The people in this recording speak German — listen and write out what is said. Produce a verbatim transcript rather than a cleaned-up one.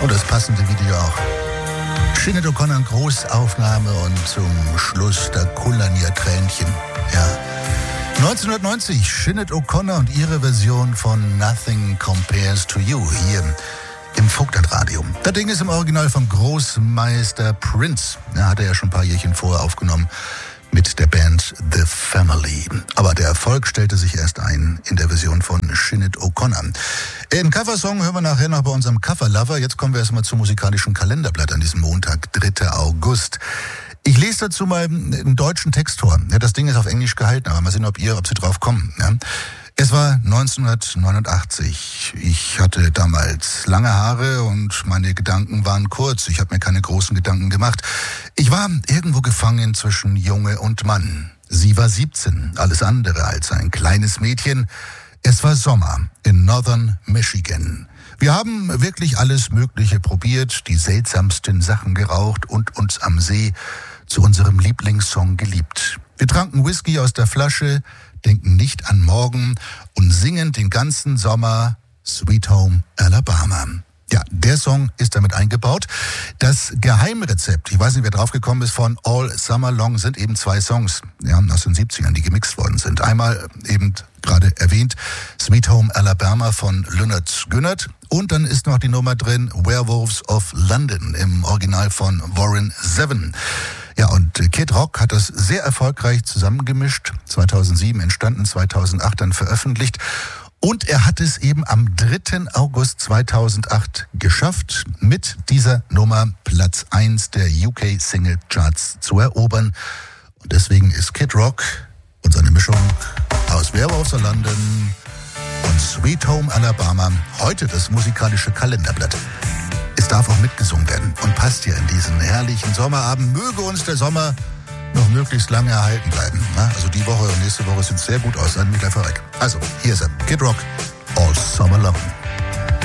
Und das passende Video auch. Sinead O'Connor, Großaufnahme und zum Schluss, da kullern ja Tränchen. Ja. neunzehnhundertneunzig, Sinead O'Connor und ihre Version von Nothing Compares to You hier im Vogtlandradio. Das Ding ist im Original vom Großmeister Prince. Er hatte ja schon ein paar Jährchen vorher aufgenommen mit der Band The Family. Aber der Erfolg stellte sich erst ein in der Version von Sinead O'Connor. Den Coversong hören wir nachher noch bei unserem Coverlover. Jetzt kommen wir erstmal zum musikalischen Kalenderblatt an diesem Montag, dritter August. Ich lese dazu mal einen deutschen Text vor. Ja, das Ding ist auf Englisch gehalten, aber mal sehen, ob ihr, ob Sie drauf kommen. Ja. Es war neunzehnhundertneunundachtzig. Ich hatte damals lange Haare und meine Gedanken waren kurz. Ich habe mir keine großen Gedanken gemacht. Ich war irgendwo gefangen zwischen Junge und Mann. Sie war siebzehn, alles andere als ein kleines Mädchen. Es war Sommer in Northern Michigan. Wir haben wirklich alles Mögliche probiert, die seltsamsten Sachen geraucht und uns am See zu unserem Lieblingssong geliebt. Wir tranken Whisky aus der Flasche, denken nicht an morgen und singen den ganzen Sommer Sweet Home Alabama. Ja, der Song ist damit eingebaut. Das Geheimrezept, ich weiß nicht, wer draufgekommen ist, von All Summer Long sind eben zwei Songs, ja, aus den siebzigern, die gemixt worden sind. Einmal eben gerade erwähnt Sweet Home Alabama von Lynyrd Skynyrd und dann ist noch die Nummer drin Werewolves of London im Original von Warren Zevon. Ja, und Kid Rock hat das sehr erfolgreich zusammengemischt, zweitausendsieben entstanden, zweitausendacht dann veröffentlicht. Und er hat es eben am dritten August zweitausendacht geschafft, mit dieser Nummer Platz eins der U K Single Charts zu erobern. Und deswegen ist Kid Rock und seine Mischung aus Werewolves of London und Sweet Home Alabama heute das musikalische Kalenderblatt. Es darf auch mitgesungen werden und passt hier in diesen herrlichen Sommerabend. Möge uns der Sommer noch möglichst lange erhalten bleiben. Also die Woche und nächste Woche sind sehr gut aus, seien wir gleich vorweg. Also, hier ist er, Kid Rock, All Summer Long.